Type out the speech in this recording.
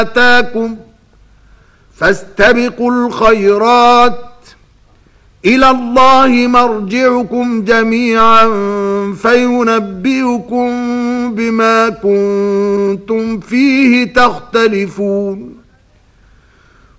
آتاكم فاستبقوا الخيرات إلى الله مرجعكم جميعا فينبئكم بما كنتم فيه تختلفون.